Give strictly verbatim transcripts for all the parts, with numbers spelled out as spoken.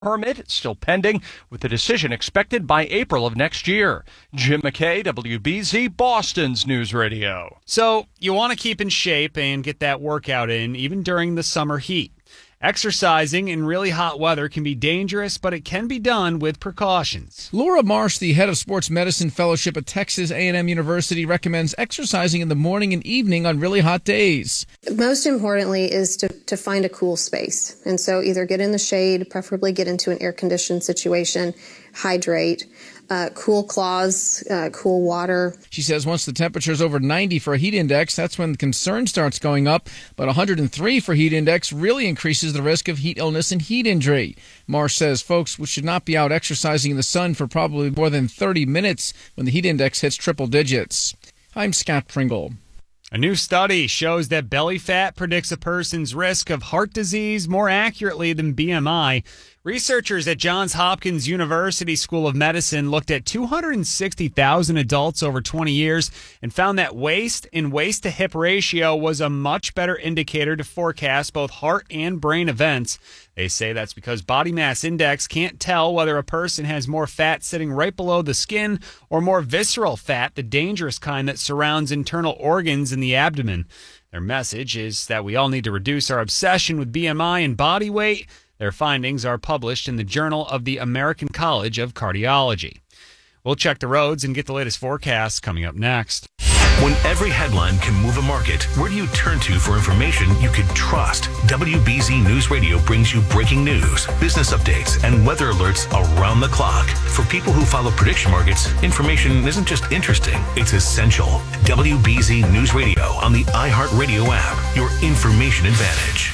permit. It's still pending, with the decision expected by April of next year. Jim McKay, W B Z, Boston's News Radio. So you want to keep in shape and get that workout in, even during the summer heat. Exercising in really hot weather can be dangerous, but it can be done with precautions. Laura Marsh, the head of sports medicine fellowship at Texas A and M University, recommends exercising in the morning and evening on really hot days. Most importantly is to, to find a cool space. And so either get in the shade, preferably get into an air-conditioned situation, hydrate. Uh, cool cloths, uh, cool water. She says once the temperature is over ninety for a heat index, that's when concern starts going up. But one hundred three for heat index really increases the risk of heat illness and heat injury. Marsh says folks should not be out exercising in the sun for probably more than thirty minutes when the heat index hits triple digits. I'm Scott Pringle. A new study shows that belly fat predicts a person's risk of heart disease more accurately than B M I. Researchers at Johns Hopkins University School of Medicine looked at two hundred sixty thousand adults over twenty years and found that waist and waist-to-hip ratio was a much better indicator to forecast both heart and brain events. They say that's because body mass index can't tell whether a person has more fat sitting right below the skin or more visceral fat, the dangerous kind that surrounds internal organs in the abdomen. Their message is that we all need to reduce our obsession with B M I and body weight. Their findings are published in the Journal of the American College of Cardiology. We'll check the roads and get the latest forecasts coming up next. When every headline can move a market, where do you turn to for information you can trust? W B Z News Radio brings you breaking news, business updates, and weather alerts around the clock. For people who follow prediction markets, information isn't just interesting, it's essential. W B Z News Radio on the iHeartRadio app, your information advantage.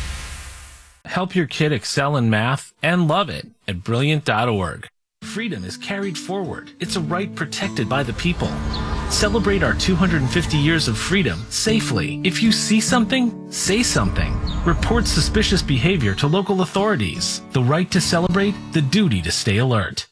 Help your kid excel in math and love it at brilliant dot org. Freedom is carried forward. It's a right protected by the people. Celebrate our two hundred fifty years of freedom safely. If you see something, say something. Report suspicious behavior to local authorities. The right to celebrate, the duty to stay alert.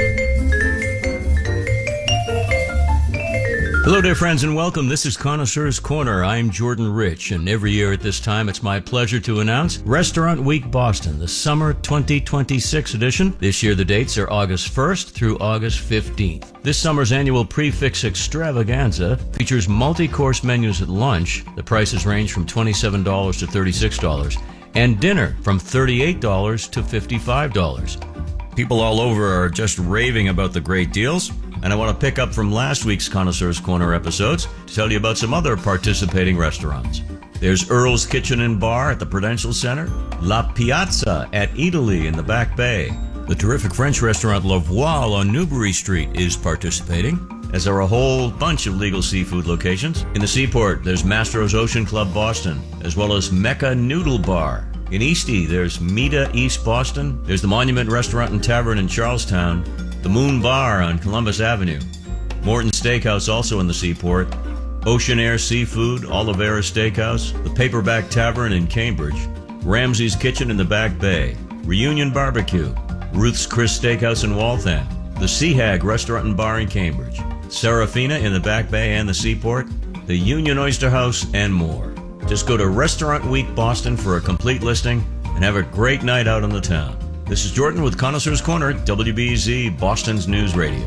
Hello there, friends, and welcome. This is Connoisseur's Corner. I'm Jordan Rich, and every year at this time, it's my pleasure to announce Restaurant Week Boston, the Summer twenty twenty-six edition. This year, the dates are August first through August fifteenth. This summer's annual Prefix Extravaganza features multi-course menus at lunch. The prices range from twenty-seven dollars to thirty-six dollars, and dinner from thirty-eight dollars to fifty-five dollars. People all over are just raving about the great deals. And I want to pick up from last week's Connoisseur's Corner episodes to tell you about some other participating restaurants. There's Earl's Kitchen and Bar at the Prudential Center, La Piazza at Italy in the Back Bay. The terrific French restaurant La Voile on Newbury Street is participating, as are a whole bunch of legal seafood locations. In the Seaport, there's Mastro's Ocean Club Boston, as well as Mecca Noodle Bar. In Eastie, there's Mita East Boston. There's the Monument Restaurant and Tavern in Charlestown, the Moon Bar on Columbus Avenue, Morton Steakhouse also in the Seaport, Ocean Air Seafood, Oliveira Steakhouse, the Paperback Tavern in Cambridge, Ramsey's Kitchen in the Back Bay, Reunion Barbecue, Ruth's Chris Steakhouse in Waltham, the Sea Hag Restaurant and Bar in Cambridge, Serafina in the Back Bay and the Seaport, the Union Oyster House, and more. Just go to Restaurant Week Boston for a complete listing and have a great night out on the town. This is Jordan with Connoisseur's Corner, W B Z, Boston's News Radio.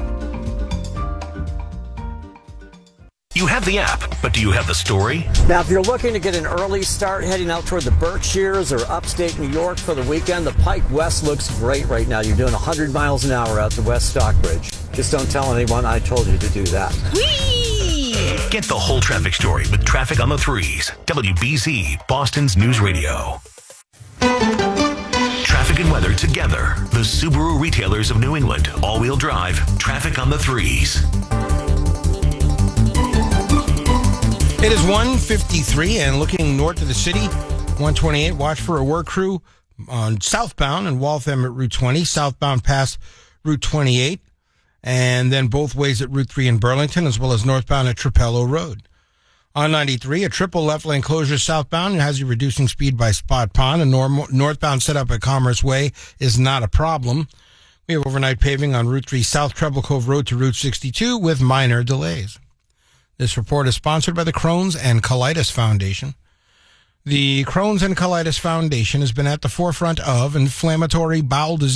You have the app, but do you have the story? Now, if you're looking to get an early start heading out toward the Berkshires or upstate New York for the weekend, the Pike West looks great right now. You're doing one hundred miles an hour out to West Stockbridge. Just don't tell anyone I told you to do that. Whee! Get the whole traffic story with Traffic on the Threes. W B Z, Boston's News Radio. Traffic and weather together. The Subaru retailers of New England. All-wheel drive. Traffic on the Threes. It is one fifty-three and looking north of the city, one twenty-eight. Watch for a work crew on southbound in Waltham at Route twenty, southbound past Route twenty-eight, and then both ways at Route three in Burlington, as well as northbound at Trapello Road. On ninety-three, a triple left lane closure southbound has you reducing speed by Spot Pond. A norm- northbound setup at Commerce Way is not a problem. We have overnight paving on Route three South Treble Cove Road to Route sixty-two with minor delays. This report is sponsored by the Crohn's and Colitis Foundation. The Crohn's and Colitis Foundation has been at the forefront of inflammatory bowel disease